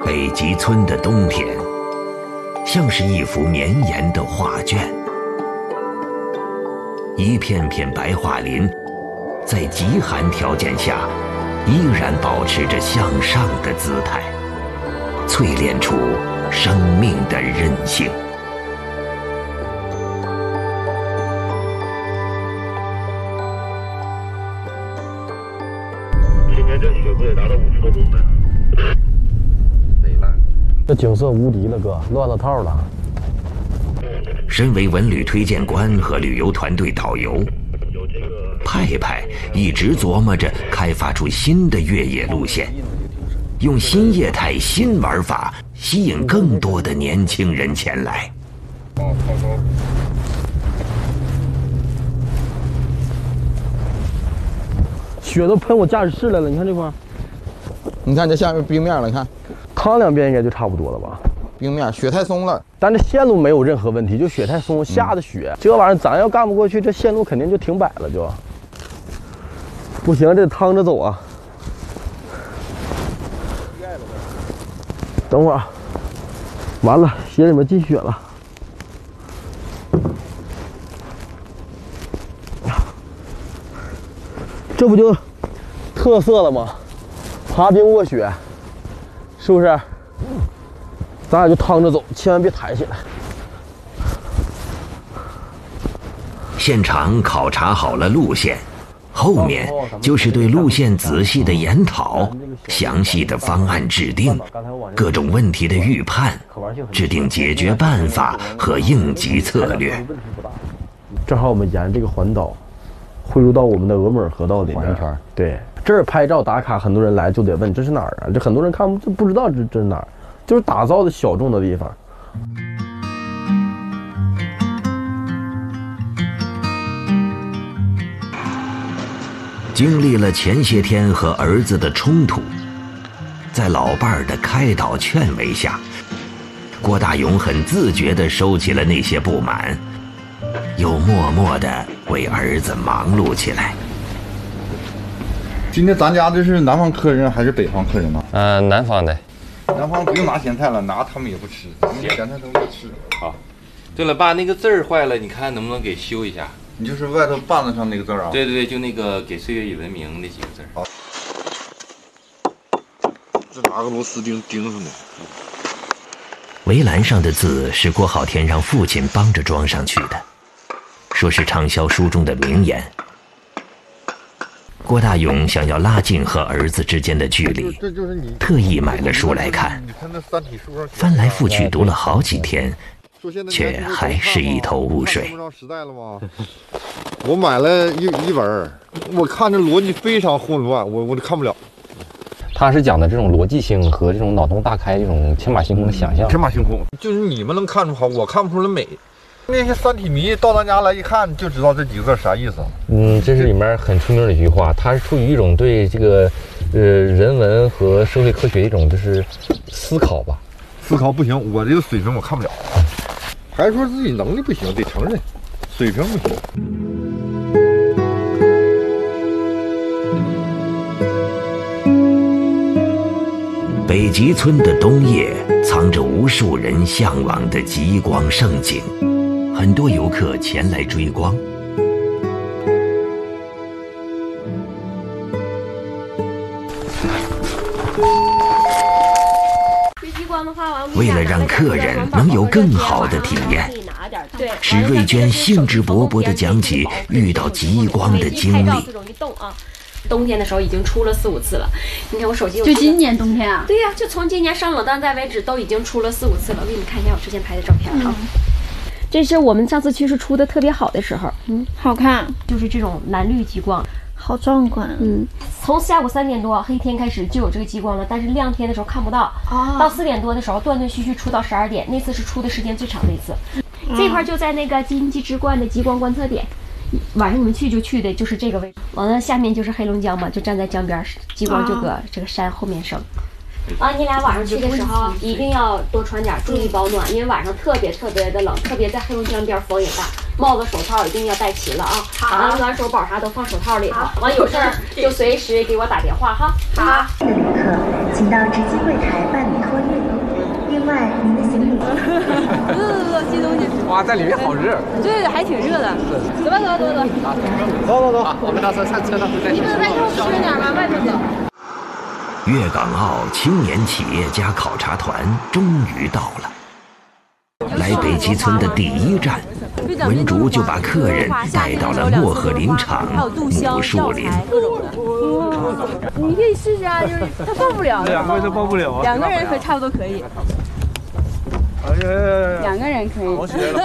北极村的冬天，像是一幅绵延的画卷，一片片白桦林，在极寒条件下，依然保持着向上的姿态，淬炼出生命的韧性。 今天这雪不得达到50多公分？ 得了，这景色无敌了，哥，乱了套了。 身为文旅推荐官和旅游团队导游，派派一直琢磨着开发出新的越野路线，用新业态、新玩法吸引更多的年轻人前来。 雪都喷我驾驶室来了，你看这块， 你看这下面冰面了，你看， 趟两遍应该就差不多了吧？ 冰面雪太松了， 但这线路没有任何问题，就雪太松，下的雪，这玩意儿咱要干不过去，这线路肯定就停摆了就。不行，这得趟着走啊。等会儿啊，完了，鞋里面进雪了。这不就特色了吗？爬冰卧雪，是不是？咱俩就趟着走，千万别抬起来。 现场考察好了路线，后面就是对路线仔细的研讨，详细的方案制定，各种问题的预判，制定解决办法和应急策略。 正好我们沿这个环岛汇入到我们的峨眉尔河道里面环一圈。对，这儿拍照打卡，很多人来就得问这是哪儿啊？这很多人看就不知道这是哪儿，就是打造的小众的地方。 经历了前些天和儿子的冲突，在老伴儿的开导劝慰下，郭大勇很自觉地收起了那些不满，又默默地为儿子忙碌起来。 今天咱家这是南方客人还是北方客人呢？ 南方的。 南方不用拿咸菜了，拿他们也不吃，咱们咸菜都不吃。 好，对了，爸，那个字儿坏了，你看能不能给修一下？ 你就是外头bàn子上那个字啊？ 对对对，就那个给岁月已文明那几个字。 好，这拿个螺丝钉钉上的。 围栏上的字是郭浩天让父亲帮着装上去的，说是畅销书中的名言。郭大勇想要拉近和儿子之间的距离，特意买了书来看，翻来覆去读了好几天，却还是一头雾水。 我买了一本，我看这逻辑非常混乱，我都看不了。 他是讲的这种逻辑性和这种脑洞大开、这种天马行空的想象。 天马行空，就是你们能看出好，我看不出来美。那些三体迷到咱家来一看就知道这几个字啥意思。 这是里面很出名的一句话，它是出于一种对这个人文和社会科学一种就是思考吧。 思考不行，我这个水平我看不了，还说自己能力不行，得承认水平不行。 北极村的冬夜藏着无数人向往的极光盛景，很多游客前来追光。为了让客人能有更好的体验，史瑞娟兴致勃勃地讲起遇到极光的经历。 冬天的时候已经出了4、5次了，你看我手机就今年冬天啊？ 对呀，就从今年上冷淡带为止，都已经出了4、5次了。我给你们看一下我之前拍的照片啊。这是我们上次去是出的特别好的时候， 好看， 就是这种蓝绿极光， 好壮观。 从下午3点多黑天开始就有这个极光了，但是亮天的时候看不到。到4点多的时候断断续续出到12点，那次是出的时间最长的一次。这块就在那个金鸡之冠的极光观测点。晚上你们去就去的就是这个位置，完了下面就是黑龙江嘛，就站在江边，极光就搁这个山后面升。你俩晚上去的时候一定要多穿点，注意保暖，因为晚上特别的冷，特别在黑龙江边风也大，帽子手套一定要带齐了啊。好，暖手宝啥都放手套里头，完有事儿就随时给我打电话哈。好。 这旅客请到值机柜台办理托运。另外，您的行李。 寄东西。哇，在里面好热。对，还挺热的。走吧，走。走。我们到时候上车了。你们外头吃点吧，外头走。 粤港澳青年企业家考察团终于到了。来北极村的第一站，文竹就把客人带到了漠河林场母树林。 你可以试试啊，就是他抱不了。 2个人都抱不了。 2个人可差不多可以。2个人可以。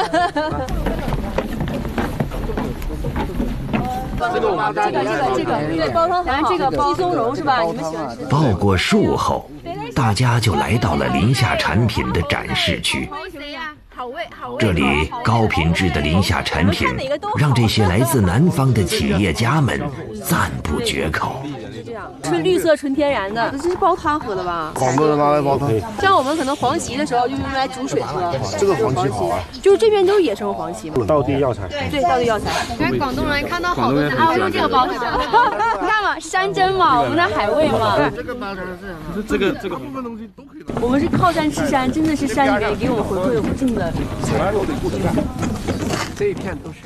这个，对，煲汤很好。这个鸡松茸是吧？你们喜欢吃？ 抱过树后，大家就来到了林下产品的展示区。这里高品质的林下产品让这些来自南方的企业家们赞不绝口。 纯绿色、纯天然的，这是煲汤喝的吧？ 好多人拿来煲汤。 像我们可能黄芪的时候就用来煮水喝。 这个黄芪好啊， 就是这边都是野生黄芪嘛。 道地药材。 对，道地药材。但是广东人看到好多啊，我用这个煲汤。你看嘛，山珍嘛，我们的海味嘛。 这个煲汤是这个部分东西都可以。 我们是靠山吃山，真的是山里面给我们回馈无尽的。 这一片都是。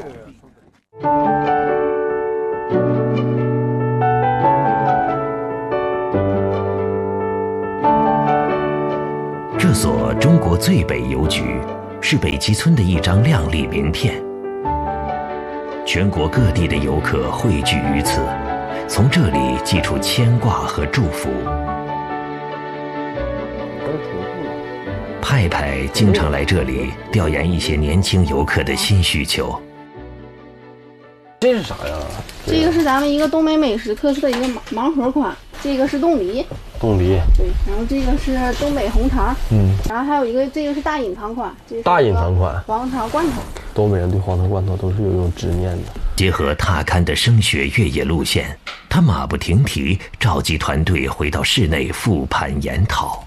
这所中国最北邮局是北极村的一张亮丽名片，全国各地的游客汇聚于此，从这里寄出牵挂和祝福。派派经常来这里调研一些年轻游客的新需求。 这是啥呀？ 这个是咱们一个东北美食特色的一个盲盒款，这个是冻梨。 冻梨。 对，然后这个是东北红肠。然后还有一个，这个是大隐藏款。 大隐藏款。 黄肠罐头。 东北人对黄肠罐头都是有一种执念的。 结合踏勘的升学越野路线，他马不停蹄召集团队回到室内复盘研讨。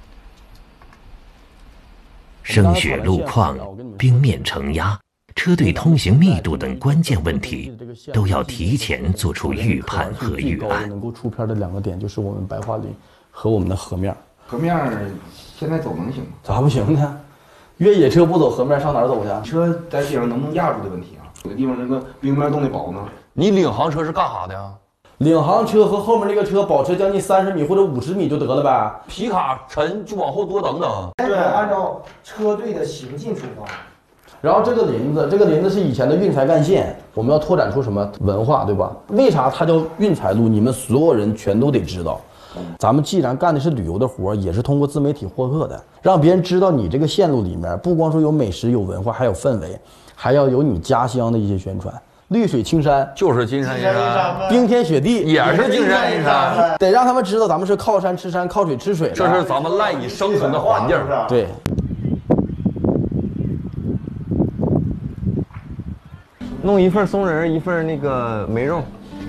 升雪路况、冰面承压、车队通行密度等关键问题，都要提前做出预判和预案。 能够出片的2个点就是我们白桦林和我们的河面。 河面现在走能行吗？ 咋不行呢？越野车不走河面上哪儿走去？ 车在街上能不能压住的问题啊？有的地方那个冰面冻得薄呢。 你领航车是干啥的呀？ 领航车和后面那个车保持将近30米或者50米就得了呗。 皮卡沉就往后多等等。 对，按照车队的行进出发。 然后这个林子是以前的运材干线，我们要拓展出什么文化，对吧？为啥它叫运材路？你们所有人全都得知道。咱们既然干的是旅游的活，也是通过自媒体获客的，让别人知道你这个线路里面不光说有美食、有文化，还有氛围，还要有你家乡的一些宣传。绿水青山就是金山银山， 冰天雪地也是金山银山， 得让他们知道咱们是靠山吃山，靠水吃水的， 这是咱们赖以生存的环境。 对。 弄1份松仁，1份那个梅肉。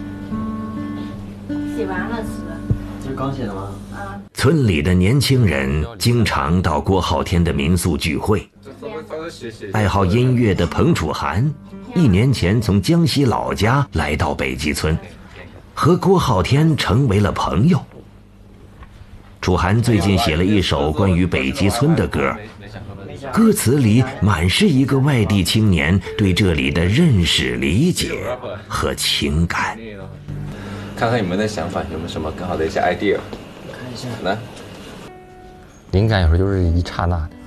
写完了吃。 这是刚写的吗？ 啊。 村里的年轻人经常到郭浩天的民宿聚会。爱好音乐的彭楚涵1年前从江西老家来到北极村，和郭浩天成为了朋友。楚涵最近写了一首关于北极村的歌，歌词里满是一个外地青年对这里的认识、理解和情感。 看看你们的想法有没有什么更好的一些 idea？ 看一下， 来， 灵感有时候就是一刹那的。